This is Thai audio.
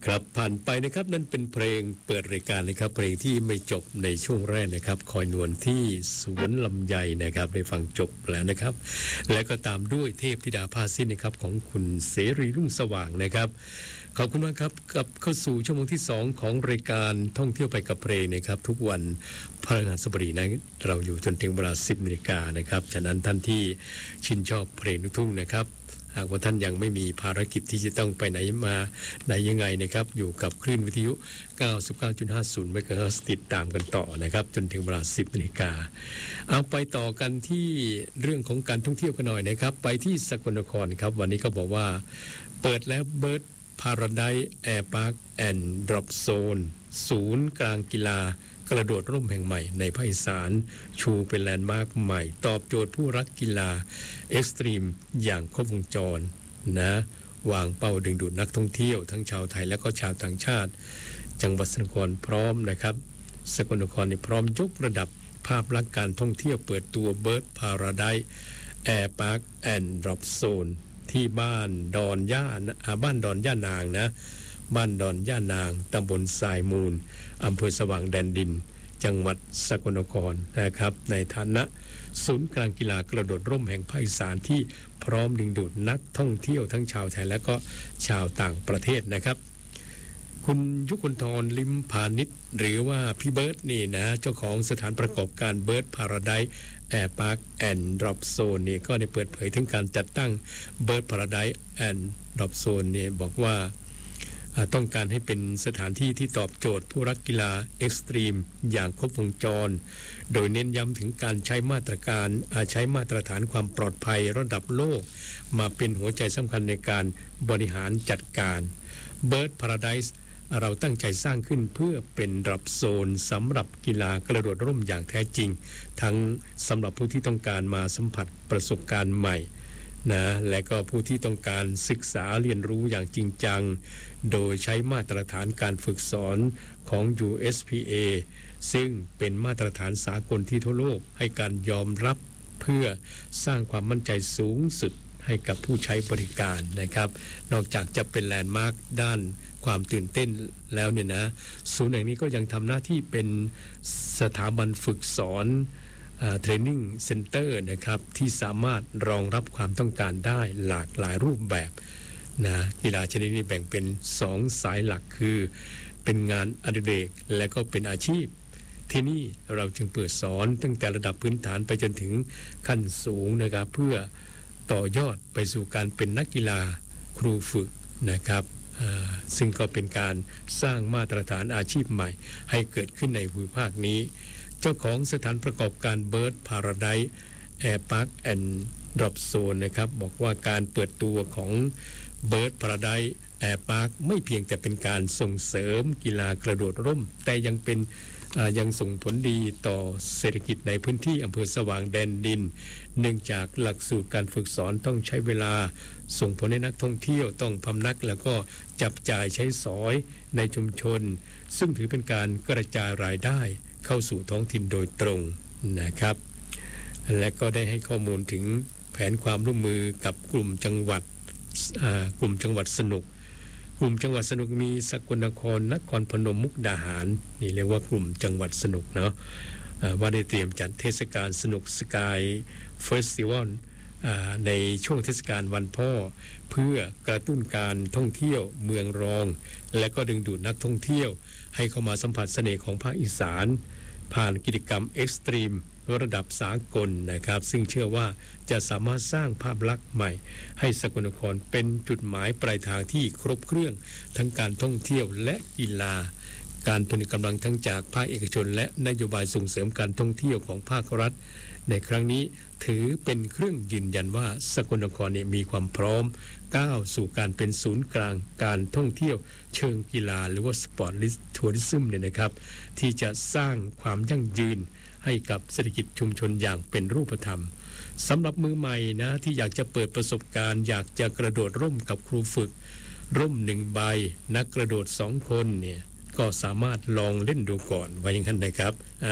ครับผ่านไปนะครับนั่นเป็นเพลงเปิดรายการนะครับเพลงที่ไม่จบในช่วงแรกนะครับคอยนวลที่สวนลำไยนะครับได้ฟังจบแล้วนะครับและก็ตามด้วยเทพธิดาผ้าสิ้นนะครับของคุณเสรีรุ่งสว่างนะครับขอบคุณมากครับกับเข้าสู่ชั่วโมงที่2ของรายการท่องเที่ยวไปกับเพลงนะครับทุกวันพฤหัสบดีนะเราอยู่จนถึงเวลา 10 นาฬิกานะครับฉะนั้นท่านที่ชื่นชอบเพลงลูกทุ่งนะครับหากว่าท่านยังไม่มีภารกิจที่จะต้องไปไหนมาไหนยังไงนะครับอยู่กับคลื่นวิทยุ 99.50 เมกะเฮิรตซ์ติดตามกันต่อนะครับจนถึงเวลา 10 นาฬิกาเอาไปต่อกันที่เรื่องของการท่องเที่ยวกันหน่อยนะครับไปที่สกลนครครับวันนี้ก็บอกว่าเปิดแล้วเบิร์ดพาราไดซ์แอร์พาร์คแอนด์ดรอปโซนศูนย์กลางกีฬากระโดดร่มแห่งใหม่ในภาคอีสานชูเป็นแลนด์มาร์คใหม่ตอบโจทย์ผู้รักกีฬาเอ็กซ์ตรีมอย่างครบวงจรนะวางเป้าดึงดูดนักท่องเที่ยวทั้งชาวไทยและก็ชาวต่างชาติจังหวัดสกลนครพร้อมนะครับสกลนครพร้อมยกระดับภาพลักษณ์การท่องเที่ยวเปิดตัวเบิร์ดพาราไดซ์แอร์พาร์คแอนด์ดรอปโซนที่บ้านดอนย่านางนะบ้านดอนย่านางตำบลทรายมูลอำเภอสว่างแดนดินจังหวัดสกลนครนะครับในฐานะศูนย์กลางกีฬากระโดดร่มแห่งภาคอีสานที่พร้อมดึงดูดนักท่องเที่ยวทั้งชาวไทยและก็ชาวต่างประเทศนะครับคุณยุคนธรลิมพานิชหรือว่าพี่เบิร์ดนี่นะเจ้าของสถานประกอบการเบิร์ดพาราไดซ์แอร์พาร์คแอนด์ดรอปโซนนี่ก็ได้เปิดเผยถึงการจัดตั้งเบิร์ดพาราไดซ์แอนด์ดรอปโซนนี่บอกว่าต้องการให้เป็นสถานที่ที่ตอบโจทย์ผู้รักกีฬาเอ็กซ์ตรีมอย่างครบวงจรโดยเน้นย้ำถึงการใช้มาตรฐานความปลอดภัยระดับโลกมาเป็นหัวใจสำคัญในการบริหารจัดการ Bird Paradise เราตั้งใจสร้างขึ้นเพื่อเป็นระดับโซนสำหรับกีฬากระโดดร่มอย่างแท้จริงทั้งสำหรับผู้ที่ต้องการมาสัมผัสประสบการณ์ใหม่นะและก็ผู้ที่ต้องการศึกษาเรียนรู้อย่างจริงจังโดยใช้มาตรฐานการฝึกสอนของ USPA ซึ่งเป็นมาตรฐานสากลที่ทั่วโลกให้การยอมรับเพื่อสร้างความมั่นใจสูงสุดให้กับผู้ใช้บริการนะครับนอกจากจะเป็นแลนด์มาร์คด้านความตื่นเต้นแล้วเนี่ยนะศูนย์แห่งนี้ก็ยังทำหน้าที่เป็นสถาบันฝึกสอนเทรนนิ่งเซ็นเตอร์นะครับที่สามารถรองรับความต้องการได้หลากหลายรูปแบบนะกีฬาชนิดนี้แบ่งเป็น2สายหลักคือเป็นงานอดิเรกและก็เป็นอาชีพที่นี่เราจึงเปิดสอนตั้งแต่ระดับพื้นฐานไปจนถึงขั้นสูงนะครับเพื่อต่อยอดไปสู่การเป็นนักกีฬาครูฝึกนะครับซึ่งก็เป็นการสร้างมาตรฐานอาชีพใหม่ให้เกิดขึ้นในภูมิภาคนี้เจ้าของสถานประกอบการเบิร์ดพาราไดซ์แอร์พาร์คแอนด์ดรอปโซนนะครับบอกว่าการเปิดตัวของเบิร์ดพาราไดซ์แอร์พาร์คไม่เพียงแต่เป็นการส่งเสริมกีฬากระโดดร่มแต่ยังส่งผลดีต่อเศรษฐกิจในพื้นที่อำเภอสว่างแดนดินเนื่องจากหลักสูตรการฝึกสอนต้องใช้เวลาส่งผลให้นักท่องเที่ยวต้องพำนักแล้วก็จับจ่ายใช้สอยในชุมชนซึ่งถือเป็นการกระจายรายได้เข้าสู่ท้องถิ่นโดยตรงนะครับและก็ได้ให้ข้อมูลถึงแผนความร่วมมือกับกลุ่มจังหวัดสนุกกลุ่มจังหวัดสนุกมีสกลนครนครพนมมุกดาหารนี่เรียกว่ากลุ่มจังหวัดสนุกเนาะว่าได้เตรียมจัดเทศกาลสนุกสกายเฟสติวัลในช่วงเทศกาลวันพ่อเพื่อกระตุ้นการท่องเที่ยวเมืองรองและก็ดึงดูดนักท่องเที่ยวให้เข้ามาสัมผัสเสน่ห์ของภาคอีสานผ่านกิจกรรมเอ็กซ์ตรีมระดับสากลนะครับซึ่งเชื่อว่าจะสามารถสร้างภาพลักษณ์ใหม่ให้สกลนครเป็นจุดหมายปลายทางที่ครบเครื่องทั้งการท่องเที่ยวและกีฬาการผนึกกำลังทั้งจากภาคเอกชนและนโยบายส่งเสริมการท่องเที่ยวของภาครัฐในครั้งนี้ถือเป็นเครื่องยืนยันว่าสกลนครมีความพร้อมก้าวสู่การเป็นศูนย์กลางการท่องเที่ยวเชิงกีฬาหรือว่าสปอร์ตทัวริซึมเนี่ยนะครับที่จะสร้างความยั่งยืนให้กับเศรษฐกิจชุมชนอย่างเป็นรูปธรรมสำหรับมือใหม่นะที่อยากจะเปิดประสบการณ์อยากจะกระโดดร่มกับครูฝึกร่ม1 ใบนักกระโดด2 คนเนี่ยก็สามารถลองเล่นดูก่อนว่าอย่างนั้นนะครับ